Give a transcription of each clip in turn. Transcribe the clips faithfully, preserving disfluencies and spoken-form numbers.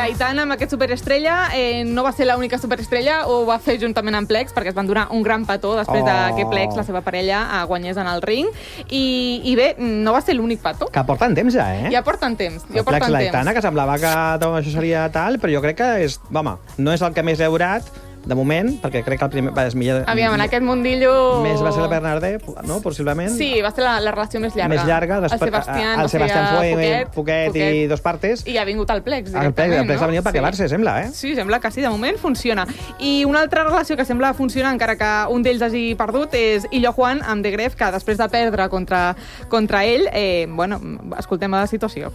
Aitana, amb aquest superestrella, eh, no va ser l'única superestrella, ho va fer juntament amb Plex, perquè es van donar un gran petó després oh. de que Plex, la seva parella, guanyés en el ring. I, i bé, no va ser l'únic petó. Que porten temps ja, eh? Ja porten temps. Ja Plex porten i l'Aitana, que semblava que tot això seria tal, però jo crec que és, home, no és el que més he orat, de moment, perquè crec que el primer... És millor, Aviam, en aquest mundillo... Més va ser la Bernardé, no? Possiblement. Sí, va ser la, la relació més llarga. Més llarga. El Sebastián, el Sebastián fue Poquet, Poquet, Poquet i dos partes. I ha vingut al Plex, directament, el Plex, el Plex no? ha venit per quedar-se, sí. Sembla, eh? Sí, sembla que sí, de moment funciona. I una altra relació que sembla funcionar, encara que un d'ells hagi perdut, és Illo Juan amb De Gref, que després de perdre contra, contra ell, eh, bueno, escoltem la situació.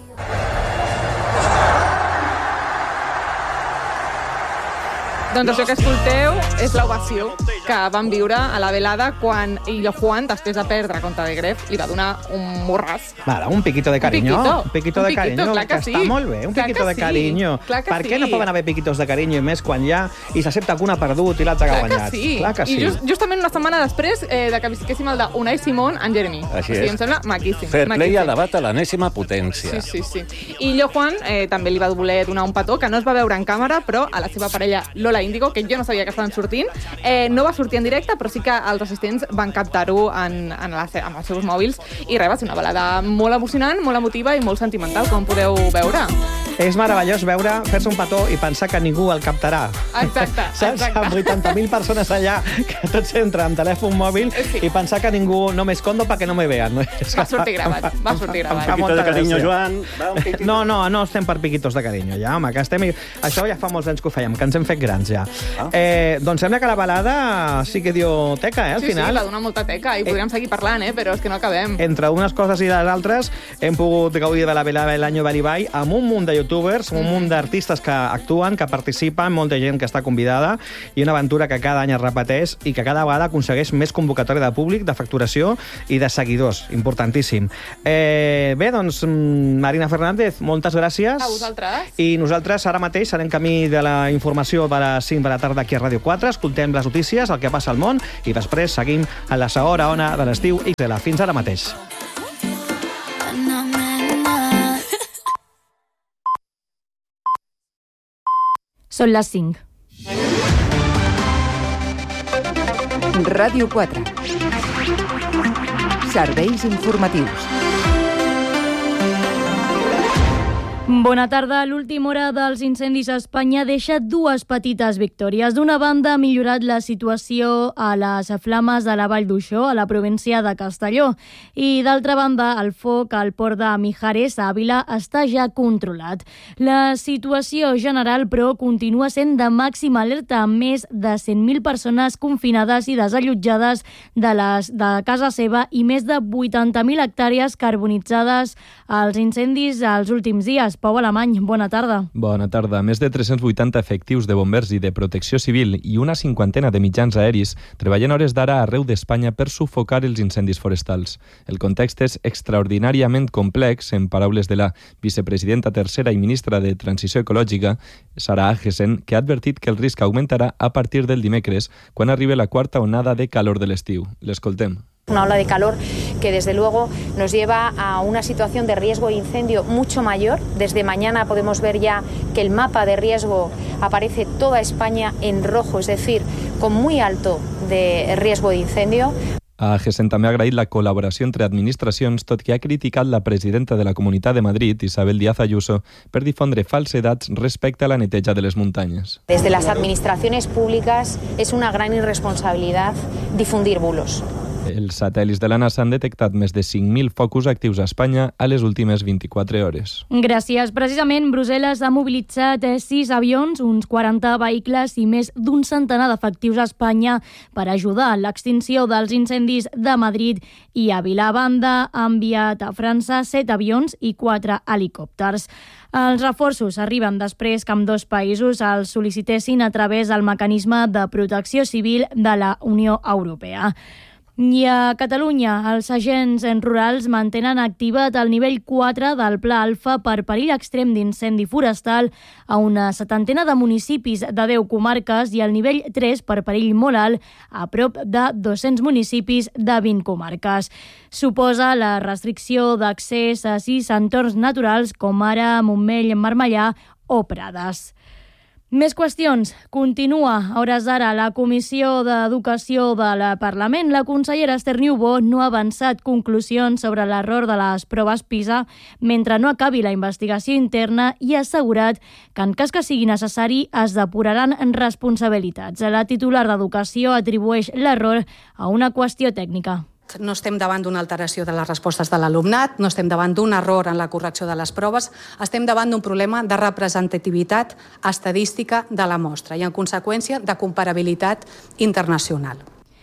Doncs això que escolteu és l'ovació que van viure a la velada quan Illo Juan, després de perdre contra De Gref, li va donar un morràs. Vale, un piquito de cariño. Un piquito, un piquito un de piquito, cariño, clar que, que sí. està molt bé. Un clar piquito de sí. cariño. Clar que per sí. què no poden haver piquitos de cariño i més quan ja i s'accepta que un ha perdut i l'altre ha guanyat? Que sí. Clar que sí. I just, justament una setmana després eh, de que visquéssim el d'Unai Simón en Jeremy. Així o sigui, és. Em sembla maquíssim. Fair play maquíssim. a debat a l'enèsima potència. Sí, sí, sí. I Illo Juan eh, també li va voler donar un petó que no es va veure en càmera, però a la seva parella Lola Índigo, que jo no sabia que estaven sortint, eh, no va sortir en directe, però sí que els assistents van captar-ho en, en la, amb els seus mòbils i res, va ser una balada molt emocionant, molt emotiva i molt sentimental, com podeu veure. És meravellós veure, fer-se un petó i pensar que ningú el captarà. Exacte, Saps? exacte. Amb vuitanta mil persones allà, que tots entren amb telèfon mòbil Sí. i pensar que ningú no me escondo perquè no me vean. Va sortir gravat, va sortir gravat. Fa Piquito molta de carinyo, gràcia. Joan. Va, un piquito. No, no, no estem per piquitos de carinyo, ja, home, que estem... Això ja fa molts anys que ho fèiem, que ens hem fet grans, ja. Ah. Eh, doncs sembla que la balada sí que dio teca, eh, al Sí, final. sí, va donar molta teca i podríem seguir parlant, eh, però és que no acabem. Entre unes coses i les altres hem pogut gaudir de la velada de l'any Balibai amb un munt de youtubers, un munt d'artistes que actuen, que participen, molta gent que està convidada i una aventura que cada any es repeteix i que cada vegada aconsegueix més convocatòria de públic, de facturació i de seguidors. Importantíssim. Eh, bé, doncs, Marina Fernández, moltes gràcies. A vosaltres. I nosaltres ara mateix serem camí de la informació de les cinc de la tarda aquí a Ràdio quatre, escoltem les notícies, el que passa al món i després seguim a la segona ona de l'estiu X L. Fins ara mateix. Són les cinc. Ràdio quatre. Serveis informatius. Bona tarda. L'última hora dels incendis a Espanya deixa dues petites victòries. D'una banda, ha millorat la situació a les flames de la Vall d'Uixó, a la província de Castelló. I, d'altra banda, el foc al port de Mijares, a Àvila, està ja controlat. La situació general, però, continua sent de màxima alerta, amb més de cent mil persones confinades i desallotjades de, les, de casa seva i més de vuitanta mil hectàrees carbonitzades als incendis als últims dies. Pau Alemany, bona tarda. Bona tarda. Més de tres-cents vuitanta efectius de bombers i de protecció civil i una cinquantena de mitjans aeris treballen hores d'ara arreu d'Espanya per sufocar els incendis forestals. El context és extraordinàriament complex, en paraules de la vicepresidenta tercera i ministra de Transició Ecològica, Sara Agesen, que ha advertit que el risc augmentarà a partir del dimecres, quan arribi la quarta onada de calor de l'estiu. L'escoltem. Una ola de calor que desde luego nos lleva a una situación de riesgo de incendio mucho mayor. Desde mañana podemos ver ya que el mapa de riesgo aparece toda España en rojo, es decir, con muy alto de riesgo de incendio. Agesen també ha agraït la col·laboració entre administracions, tot que ha criticat la presidenta de la Comunitat de Madrid, Isabel Díaz Ayuso, per difondre falsedats respecte a la neteja de les muntanyes. Desde las administraciones públicas es una gran irresponsabilidad difundir bulos. Els satèl·lits de la NASA han detectat més de cinc mil focus actius a Espanya a les últimes vint-i-quatre hores. Gràcies. Precisament, Brussel·les ha mobilitzat sis avions, uns quaranta vehicles i més d'un centenar d'efectius a Espanya per ajudar en l'extinció dels incendis de Madrid i Àvila. A banda, ha enviat a França set avions i quatre helicòpters. Els reforços arriben després que ambdós països els sol·licitessin a través del mecanisme de protecció civil de la Unió Europea. I a Catalunya, els agents rurals mantenen activat el nivell quatre del Pla Alfa per perill extrem d'incendi forestal a una setantena de municipis de deu comarques i el nivell tres per perill molt alt a prop de dos-cents municipis de vint comarques. Suposa la restricció d'accés a sis entorns naturals com ara Montmell, Marmellà o Prades. Més qüestions. Continua a hores d'ara la Comissió d'Educació del Parlament. La consellera Esther Niubó no ha avançat conclusions sobre l'error de les proves PISA mentre no acabi la investigació interna i ha assegurat que en cas que sigui necessari es depuraran responsabilitats. La titular d'Educació atribueix l'error a una qüestió tècnica. No estem davant d'una alteració de les respostes de l'alumnat, no estem davant d'un error en la correcció de les proves, estem davant d'un problema de representativitat estadística de la mostra i, en conseqüència, de comparabilitat internacional.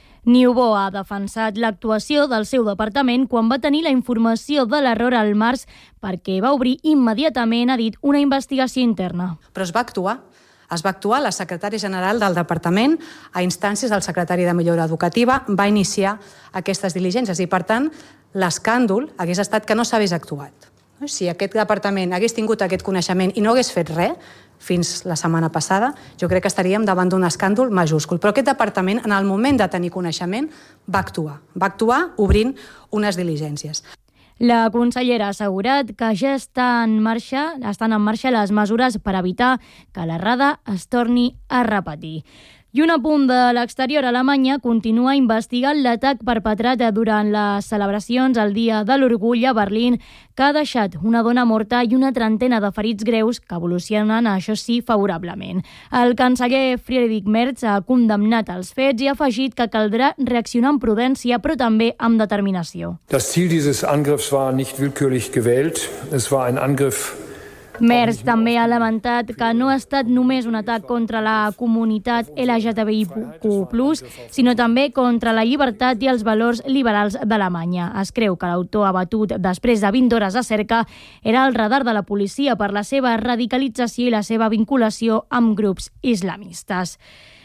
Niubó ha defensat l'actuació del seu departament quan va tenir la informació de l'error al març perquè va obrir immediatament, ha dit, una investigació interna. Però es va actuar. Es va actuar, la secretària general del departament, a instàncies del secretari de Millora Educativa, va iniciar aquestes diligències i, per tant, l'escàndol hagués estat que no s'hagués actuat. Si aquest departament hagués tingut aquest coneixement i no hagués fet res, fins la setmana passada, jo crec que estaríem davant d'un escàndol majúscul. Però aquest departament, en el moment de tenir coneixement, va actuar. Va actuar obrint unes diligències. La consellera ha assegurat que ja està en marxa, estan en marxa les mesures per evitar que l'errada es torni a repetir. I un apunt de l'exterior. Alemanya continua investigant l'atac perpetrat durant les celebracions al Dia de l'Orgull a Berlín, que ha deixat una dona morta i una trentena de ferits greus que evolucionen, això sí, favorablement. El canceller Friedrich Merz ha condemnat els fets i ha afegit que caldrà reaccionar amb prudència, però també amb determinació. Das Ziel dieses Angriffs war nicht willkürlich gewählt. Es war ein Angriff. Merz també ha lamentat que no ha estat només un atac contra la comunitat L G T B I Q plus, sinó també contra la llibertat i els valors liberals d'Alemanya. Es creu que l'autor abatut després de vint hores de cerca era al radar de la policia per la seva radicalització i la seva vinculació amb grups islamistes.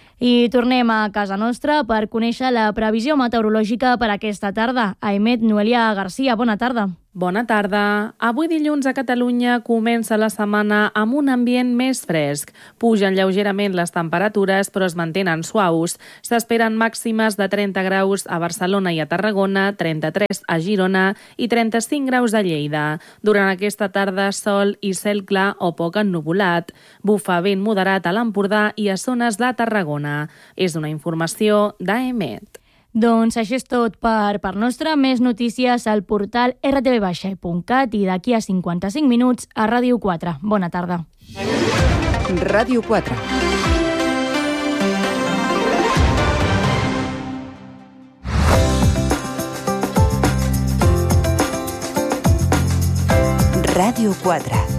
I tornem a casa nostra per conèixer la previsió meteorològica per aquesta tarda. Aimet Noelia Garcia, bona tarda. Bona tarda. Avui dilluns a Catalunya comença la setmana amb un ambient més fresc. Pugen lleugerament les temperatures, però es mantenen suaus. S'esperen màximes de trenta graus a Barcelona i a Tarragona, trenta-tres a Girona i trenta-cinc graus a Lleida. Durant aquesta tarda, sol i cel clar o poc ennuvolat. Bufa vent moderat a l'Empordà i a zones de Tarragona. És una informació d'A E M E T. Doncs això és tot per part nostra. Més notícies al portal r t v baixa punt cat i d'aquí a cinquanta-cinc minuts a Ràdio quatre. Bona tarda. Ràdio quatre. Ràdio quatre.